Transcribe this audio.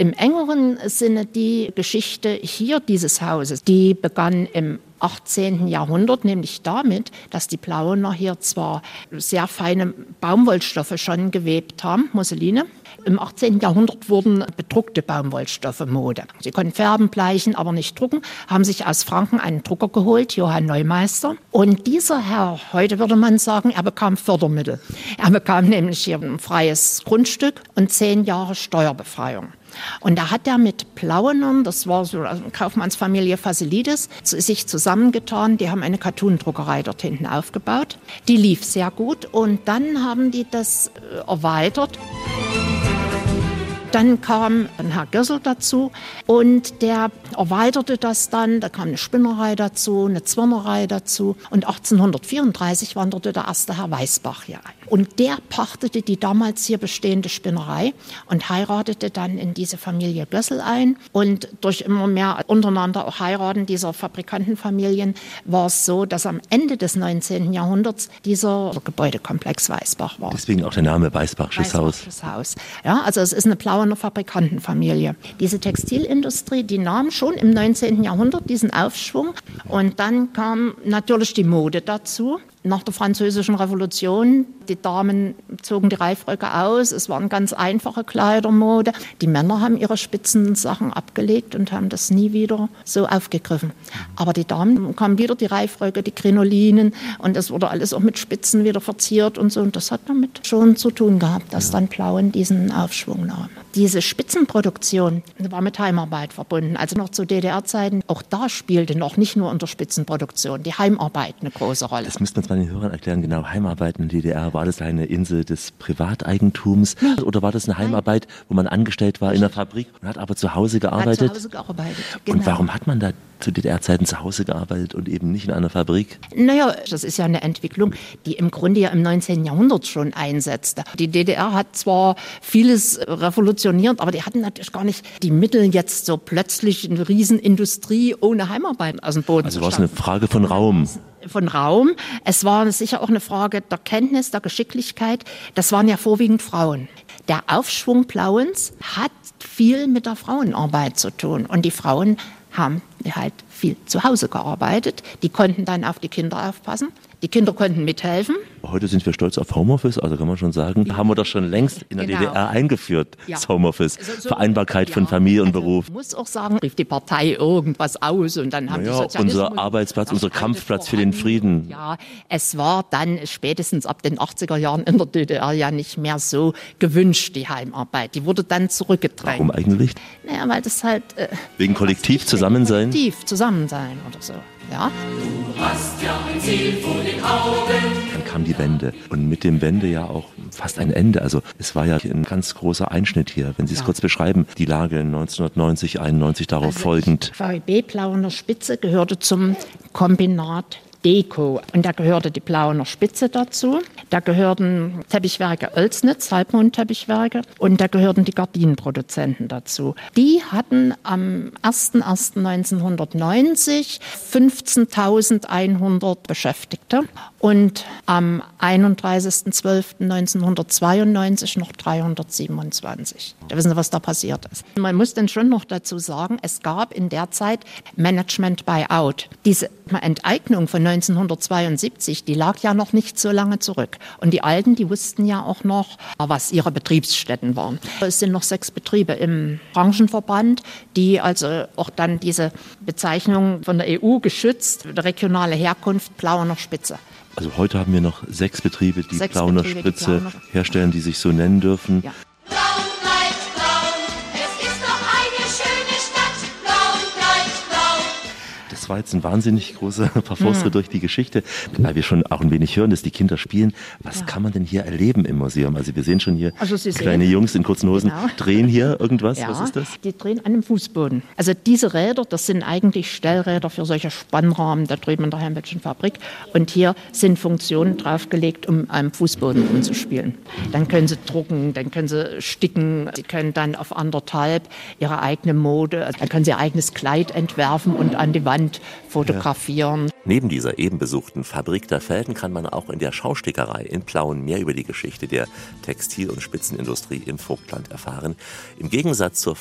Im engeren Sinne die Geschichte hier dieses Hauses, die begann im 18. Jahrhundert, nämlich damit, dass die Plauener hier zwar sehr feine Baumwollstoffe schon gewebt haben, Musseline. Im 18. Jahrhundert wurden bedruckte Baumwollstoffe Mode. Sie konnten färben, bleichen, aber nicht drucken, haben sich aus Franken einen Drucker geholt, Johann Neumeister. Und dieser Herr, heute würde man sagen, er bekam Fördermittel. Er bekam nämlich hier ein freies Grundstück und 10 Jahre Steuerbefreiung. Und da hat er mit Plauenern, das war so eine Kaufmannsfamilie Fasilides, sich zusammengetan. Die haben eine Cartoon-Druckerei dort hinten aufgebaut. Die lief sehr gut und dann haben die das erweitert. Dann kam ein Herr Gössel dazu und der erweiterte das dann. Da kam eine Spinnerei dazu, eine Zwirnerei dazu. Und 1834 wanderte der erste Herr Weißbach hier ein. Und der pachtete die damals hier bestehende Spinnerei und heiratete dann in diese Familie Gössel ein. Und durch immer mehr untereinander auch Heiraten dieser Fabrikantenfamilien war es so, dass am Ende des 19. Jahrhunderts dieser Gebäudekomplex Weißbach war. Deswegen auch der Name Weißbachsches Haus. Ja, also es ist eine Plauener Fabrikantenfamilie. Diese Textilindustrie, die nahm schon im 19. Jahrhundert diesen Aufschwung. Und dann kam natürlich die Mode dazu. Nach der Französischen Revolution, die Damen zogen die Reifröcke aus, es waren ganz einfache Kleidermode. Die Männer haben ihre Spitzensachen abgelegt und haben das nie wieder so aufgegriffen. Aber die Damen kamen wieder, die Reifröcke, die Krinolinen und es wurde alles auch mit Spitzen wieder verziert und so. Und das hat damit schon zu tun gehabt, dass dann Plauen diesen Aufschwung nahm. Diese Spitzenproduktion war mit Heimarbeit verbunden, also noch zu DDR-Zeiten. Auch da spielte noch nicht nur in der Spitzenproduktion die Heimarbeit eine große Rolle. Das müsste man den Hörern erklären, genau, Heimarbeit in der DDR, war das eine Insel des Privateigentums oder war das eine Heimarbeit, wo man angestellt war in der Fabrik und hat aber zu Hause gearbeitet? Hat zu Hause gearbeitet, genau. Und warum hat man da zu DDR-Zeiten zu Hause gearbeitet und eben nicht in einer Fabrik? Naja, das ist ja eine Entwicklung, die im Grunde ja im 19. Jahrhundert schon einsetzte. Die DDR hat zwar vieles revolutioniert, aber die hatten natürlich gar nicht die Mittel, jetzt so plötzlich eine Riesenindustrie ohne Heimarbeit aus dem Boden zu stampfen. Also war es eine Frage von Raum? Von Raum. Es war sicher auch eine Frage der Kenntnis, der Geschicklichkeit. Das waren ja vorwiegend Frauen. Der Aufschwung Plauens hat viel mit der Frauenarbeit zu tun. Und die Frauen haben halt viel zu Hause gearbeitet. Die konnten dann auf die Kinder aufpassen. Die Kinder konnten mithelfen. Heute sind wir stolz auf Homeoffice, also kann man schon sagen, haben wir das schon längst in der DDR eingeführt, das Homeoffice, so, Vereinbarkeit von Familie und Beruf. Ich muss auch sagen, rief die Partei irgendwas aus und dann haben die Sozialismus... Unser Arbeitsplatz, unser Kampfplatz für den Frieden. Ja, es war dann spätestens ab den 80er Jahren in der DDR ja nicht mehr so gewünscht, die Heimarbeit. Die wurde dann zurückgedrängt. Warum eigentlich? Naja, weil das halt... wegen kollektiv Zusammensein? Kollektiv Zusammensein oder so. Ja. Du hast ja ein Ziel vor den Augen. Dann kam die Wende und mit dem Wende ja auch fast ein Ende. Also es war ja ein ganz großer Einschnitt hier. Wenn Sie es kurz beschreiben, die Lage 1990, 91 darauf folgend. VEB Plauener Spitze gehörte zum Kombinat Deko. Und da gehörte die Plauener Spitze dazu. Da gehörten Teppichwerke Oelsnitz, Halbmond-Teppichwerke. Und da gehörten die Gardinenproduzenten dazu. Die hatten am 01.01.1990 15.100 Beschäftigte und am 31.12.1992 noch 327. Da wissen Sie, was da passiert ist. Man muss dann schon noch dazu sagen, es gab in der Zeit Management-Buyout. Diese Enteignung von 1972, die lag ja noch nicht so lange zurück. Und die Alten, die wussten ja auch noch, was ihre Betriebsstätten waren. Es sind noch 6 Betriebe im Branchenverband, die also auch dann diese Bezeichnung von der EU geschützt, regionale Herkunft, Plauener Spitze. Also heute haben wir noch 6 Betriebe, die Plauener Spitze herstellen, die sich so nennen dürfen. Ja. Das war jetzt ein wahnsinnig großer Parforce durch die Geschichte, weil wir schon auch ein wenig hören, dass die Kinder spielen. Was kann man denn hier erleben im Museum? Also wir sehen schon hier kleine Jungs in kurzen Hosen drehen hier irgendwas. Ja, was ist das? Die drehen an dem Fußboden. Also diese Räder, das sind eigentlich Stellräder für solche Spannrahmen da drüben in der Helmholtzschen Fabrik. Und hier sind Funktionen draufgelegt, um am Fußboden umzuspielen. Dann können sie drucken, dann können sie sticken, sie können dann auf 1,5 ihre eigene Mode, dann können sie ihr eigenes Kleid entwerfen und an die Wand fotografieren. Neben dieser eben besuchten Fabrik der Felden kann man auch in der Schaustickerei in Plauen mehr über die Geschichte der Textil- und Spitzenindustrie im Vogtland erfahren. Im Gegensatz zur